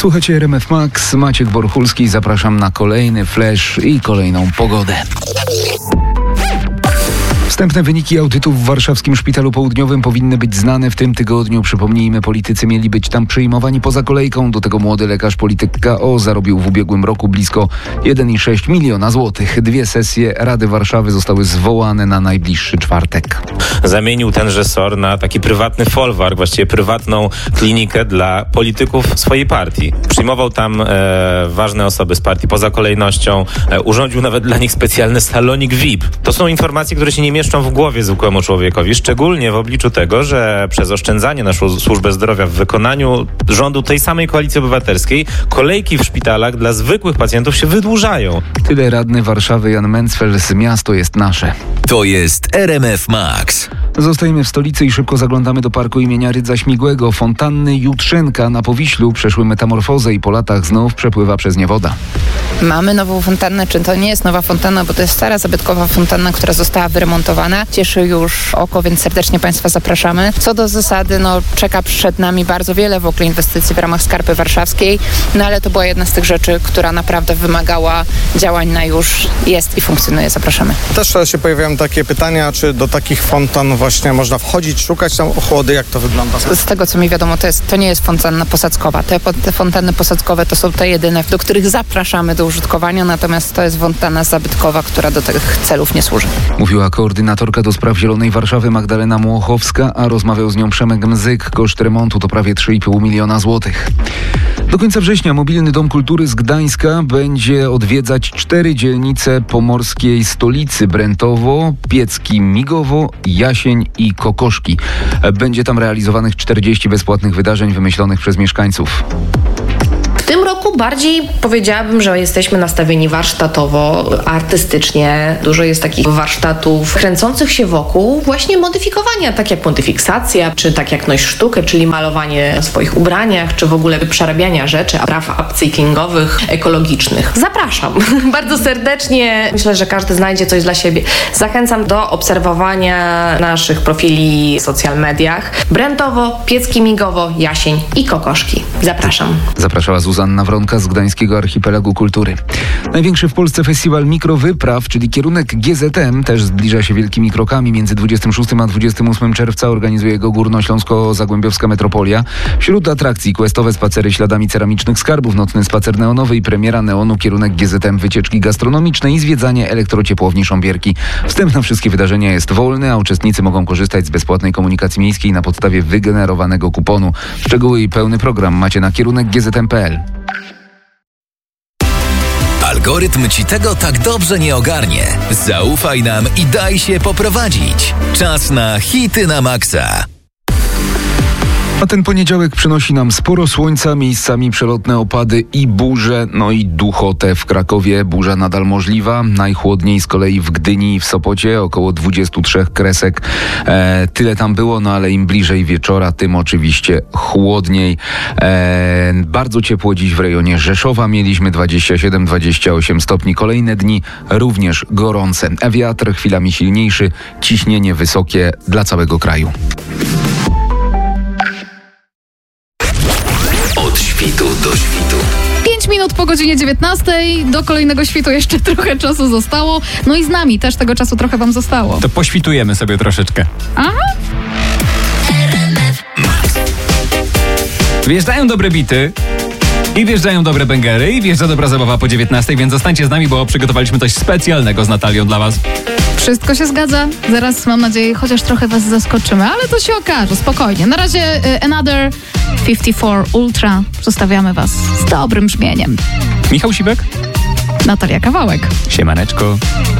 Słuchajcie RMF Max, Maciek Borchulski, zapraszam na kolejny flash i kolejną pogodę. Wstępne wyniki audytu w warszawskim Szpitalu Południowym powinny być znane w tym tygodniu. Przypomnijmy, politycy mieli być tam przyjmowani poza kolejką. Do tego młody lekarz polityk KO zarobił w ubiegłym roku blisko 1,6 miliona złotych. 2 sesje Rady Warszawy zostały zwołane na najbliższy czwartek. Zamienił tenże SOR na taki prywatny folwark, właściwie prywatną klinikę dla polityków swojej partii. Przyjmował tam ważne osoby z partii poza kolejnością, urządził nawet dla nich specjalny salonik VIP. To są informacje, które się nie mieszczą w głowie zwykłemu człowiekowi, szczególnie w obliczu tego, że przez oszczędzanie na służbę zdrowia w wykonaniu rządu tej samej Koalicji Obywatelskiej kolejki w szpitalach dla zwykłych pacjentów się wydłużają. Tyle radny Warszawy Jan Mencfeld, miasto jest nasze. To jest RMF Max. Zostajemy w stolicy i szybko zaglądamy do parku imienia Rydza Śmigłego. Fontanny Jutrzenka na Powiślu przeszły metamorfozę i po latach znów przepływa przez nie woda. Mamy nową fontannę, czy to nie jest nowa fontanna, bo to jest stara, zabytkowa fontanna, która została wyremontowana. Cieszy już oko, więc serdecznie Państwa zapraszamy. Co do zasady, czeka przed nami bardzo wiele w ogóle inwestycji w ramach Skarpy Warszawskiej, ale to była jedna z tych rzeczy, która naprawdę wymagała działań na już, jest i funkcjonuje. Zapraszamy. Też się pojawiają takie pytania, czy do takich fontan właśnie można wchodzić, szukać tam ochłody, jak to wygląda? Z tego, co mi wiadomo, to nie jest fontanna posadzkowa. Te fontanny posadzkowe to są te jedyne, do których zapraszamy do użytkowania, natomiast to jest fontanna zabytkowa, która do tych celów nie służy. Mówiła koordynatorka do spraw Zielonej Warszawy Magdalena Młochowska, a rozmawiał z nią Przemek Mzyk. Koszt remontu to prawie 3,5 miliona złotych. Do końca września Mobilny Dom Kultury z Gdańska będzie odwiedzać 4 dzielnice pomorskiej stolicy: Brętowo, Piecki Migowo, Jasień i Kokoszki. Będzie tam realizowanych 40 bezpłatnych wydarzeń wymyślonych przez mieszkańców. W tym roku bardziej powiedziałabym, że jesteśmy nastawieni warsztatowo, artystycznie. Dużo jest takich warsztatów kręcących się wokół właśnie modyfikowania, tak jak modyfiksacja, czy tak jak noś sztukę, czyli malowanie na swoich ubraniach, czy w ogóle przerabiania rzeczy, praw upcyklingowych, ekologicznych. Zapraszam bardzo serdecznie. Myślę, że każdy znajdzie coś dla siebie. Zachęcam do obserwowania naszych profili w social mediach. Brętowo, Piecki Migowo, Jasień i Kokoszki. Zapraszam. Zapraszała Zuzanna Wronka z Gdańskiego Archipelagu Kultury. Największy w Polsce festiwal mikrowypraw, czyli kierunek GZM, też zbliża się wielkimi krokami. Między 26 a 28 czerwca organizuje go Górnośląsko-Zagłębiowska Metropolia. Wśród atrakcji questowe spacery śladami ceramicznych skarbów, nocny spacer neonowy i premiera neonu, kierunek GZM, wycieczki gastronomiczne i zwiedzanie elektrociepłowni Sząbierki. Wstęp na wszystkie wydarzenia jest wolny, a uczestnicy mogą korzystać z bezpłatnej komunikacji miejskiej na podstawie wygenerowanego kuponu. Szczegóły i pełny program macie na kierunek-gzm.pl. Algorytm ci tego tak dobrze nie ogarnie. Zaufaj nam i daj się poprowadzić. Czas na hity na maksa. A ten poniedziałek przynosi nam sporo słońca, miejscami przelotne opady i burze, i duchotę w Krakowie. Burza nadal możliwa, najchłodniej z kolei w Gdyni i w Sopocie, około 23 kresek. Tyle tam było, ale im bliżej wieczora, tym oczywiście chłodniej. Bardzo ciepło dziś w rejonie Rzeszowa, mieliśmy 27-28 stopni. Kolejne dni również gorące. Wiatr chwilami silniejszy, ciśnienie wysokie dla całego kraju. Od świtu do świtu. 5 minut po godzinie 19. Do kolejnego świtu jeszcze trochę czasu zostało. I z nami też tego czasu trochę wam zostało. To poświtujemy sobie troszeczkę. Aha. Wjeżdżają dobre bity. I wjeżdżają dobre bęgery, i wjeżdża dobra zabawa po 19, więc zostańcie z nami, bo przygotowaliśmy coś specjalnego z Natalią dla was. Wszystko się zgadza. Zaraz, mam nadzieję, chociaż trochę was zaskoczymy, ale to się okaże, spokojnie. Na razie Another 54 Ultra. Zostawiamy was z dobrym brzmieniem. Michał Sibek. Natalia Kawałek. Siemaneczko.